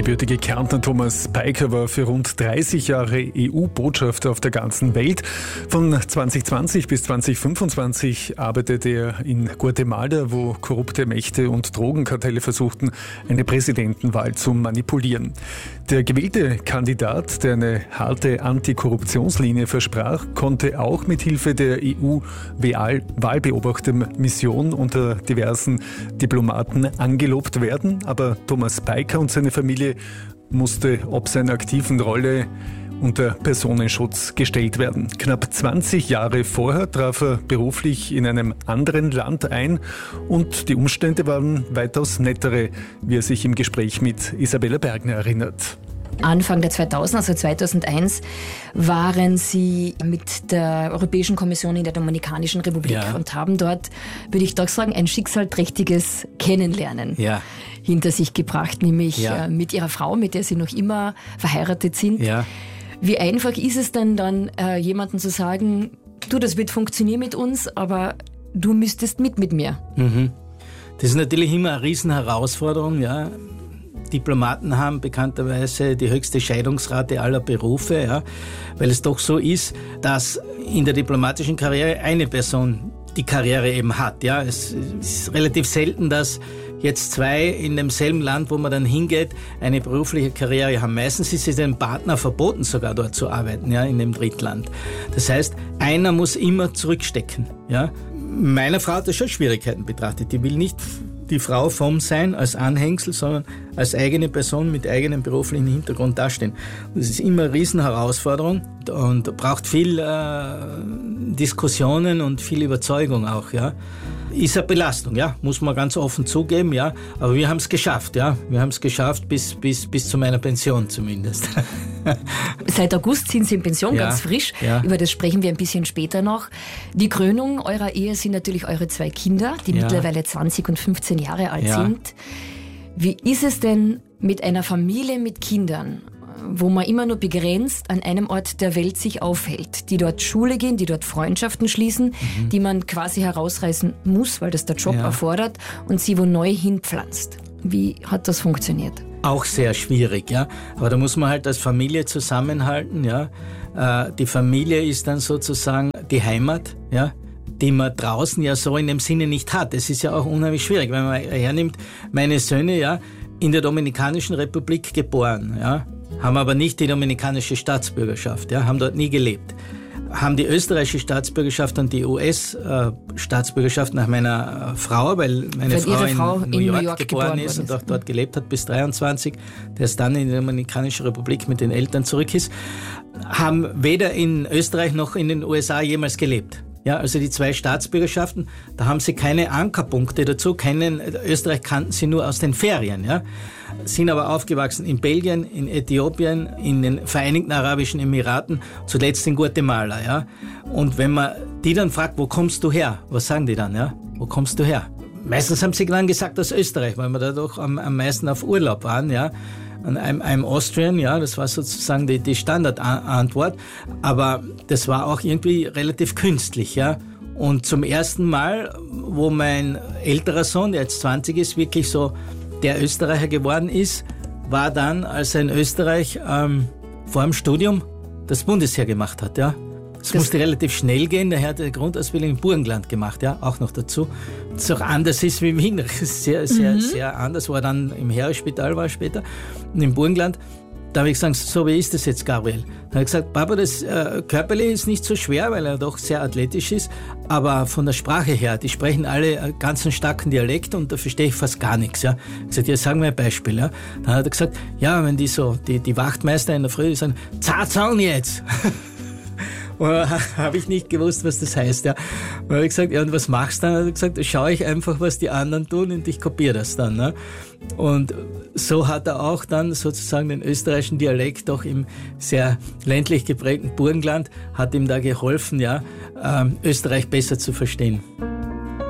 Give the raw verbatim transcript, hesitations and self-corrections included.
gebürtige Kärntner Thomas Peiker war für rund dreißig Jahre E U-Botschafter auf der ganzen Welt. Von zwanzig zwanzig bis zwanzig fünfundzwanzig arbeitete er in Guatemala, wo korrupte Mächte und Drogenkartelle versuchten, eine Präsidentenwahl zu manipulieren. Der gewählte Kandidat, der eine harte Antikorruptionslinie versprach, konnte auch mit Hilfe der E U-Wahlbeobachtermission unter diversen Diplomaten angelobt werden. Aber Thomas Peiker und seine Familie musste ob seiner aktiven Rolle unter Personenschutz gestellt werden. Knapp zwanzig Jahre vorher traf er beruflich in einem anderen Land ein und die Umstände waren weitaus nettere, wie er sich im Gespräch mit Isabella Bergner erinnert. Anfang der zweitausender, also zweitausendeins, waren Sie mit der Europäischen Kommission in der Dominikanischen Republik ja. und haben dort, würde ich doch sagen, ein schicksalträchtiges Kennenlernen ja. hinter sich gebracht, nämlich ja. mit Ihrer Frau, mit der Sie noch immer verheiratet sind. Ja. Wie einfach ist es denn dann, äh, jemandem zu sagen, du, das wird funktionieren mit uns, aber du müsstest mit mit mir? Mhm. Das ist natürlich immer eine Riesenherausforderung, ja. Diplomaten haben bekannterweise die höchste Scheidungsrate aller Berufe, ja, weil es doch so ist, dass in der diplomatischen Karriere eine Person die Karriere eben hat. Ja. Es ist relativ selten, dass jetzt zwei in demselben Land, wo man dann hingeht, eine berufliche Karriere haben. Meistens ist es dem Partner verboten, sogar dort zu arbeiten, ja, in dem Drittland. Das heißt, einer muss immer zurückstecken. Ja. Meine Frau hat das schon Schwierigkeiten betrachtet. Die will nicht die Frau vom Sein als Anhängsel, sondern als eigene Person mit eigenem beruflichen Hintergrund dastehen. Das ist immer eine Riesenherausforderung und braucht viel äh, Diskussionen und viel Überzeugung auch, ja. Ist eine Belastung, ja, muss man ganz offen zugeben, ja. Aber wir haben es geschafft, ja. Wir haben es geschafft bis, bis, bis zu meiner Pension zumindest. Seit August sind Sie in Pension, ja, ganz frisch. Ja. Über das sprechen wir ein bisschen später noch. Die Krönung eurer Ehe sind natürlich eure zwei Kinder, die ja. mittlerweile zwanzig und fünfzehn Jahre alt ja. sind. Wie ist es denn mit einer Familie mit Kindern, wo man immer nur begrenzt an einem Ort der Welt sich aufhält, die dort Schule gehen, die dort Freundschaften schließen, mhm. die man quasi herausreißen muss, weil das der Job ja. erfordert, und sie wo neu hinpflanzt? Wie hat das funktioniert? Auch sehr schwierig, ja. Aber da muss man halt als Familie zusammenhalten, ja. Die Familie ist dann sozusagen die Heimat, ja, die man draußen ja so in dem Sinne nicht hat. Es ist ja auch unheimlich schwierig, wenn man hernimmt, meine Söhne, ja, in der Dominikanischen Republik geboren, ja, haben aber nicht die dominikanische Staatsbürgerschaft, ja, haben dort nie gelebt. Haben die österreichische Staatsbürgerschaft und die U S-Staatsbürgerschaft nach meiner Frau, weil meine weil Frau, in, Frau in New York, New York geboren, geboren ist und auch dort gelebt hat bis dreiundzwanzig, der ist dann in die Dominikanische Republik mit den Eltern zurück ist, haben weder in Österreich noch in den U S A jemals gelebt. Ja, also die zwei Staatsbürgerschaften, da haben sie keine Ankerpunkte dazu. Kennen, Österreich kannten sie nur aus den Ferien, ja. Sind aber aufgewachsen in Belgien, in Äthiopien, in den Vereinigten Arabischen Emiraten, zuletzt in Guatemala, ja. Und wenn man die dann fragt, wo kommst du her? Was sagen die dann, ja? Wo kommst du her? Meistens haben sie dann gesagt, aus Österreich, weil wir da doch am, am meisten auf Urlaub waren, ja. I'm, I'm Austrian, ja, das war sozusagen die, die Standardantwort, aber das war auch irgendwie relativ künstlich, ja. Und zum ersten Mal, wo mein älterer Sohn, der jetzt zwanzig ist, wirklich so der Österreicher geworden ist, war dann, als er in Österreich ähm, vor dem Studium das Bundesheer gemacht hat, ja. Es musste relativ schnell gehen, daher hat er die Grundausbildung im Burgenland gemacht, ja, auch noch dazu. Das auch anders ist wie in Wien, sehr, sehr, mhm. sehr anders, wo er dann im Heeresspital war später, und im Burgenland. Da habe ich gesagt, so, wie ist das jetzt, Gabriel? Da habe ich gesagt, Papa, das äh, körperlich ist nicht so schwer, weil er doch sehr athletisch ist, aber von der Sprache her, die sprechen alle ganz einen starken Dialekt und da verstehe ich fast gar nichts. Ja. Ich habe gesagt, ja, sagen wir ein Beispiel. Ja. Dann hat er gesagt, ja, wenn die so, die, die Wachtmeister in der Früh, die sagen, Zarzang jetzt! Habe ich nicht gewusst, was das heißt. Ja. Und habe ich gesagt, ja, und was machst du dann? Hat er gesagt, schaue ich einfach, was die anderen tun und ich kopiere das dann. Ne? Und so hat er auch dann sozusagen den österreichischen Dialekt doch im sehr ländlich geprägten Burgenland, hat ihm da geholfen, ja, ähm, Österreich besser zu verstehen.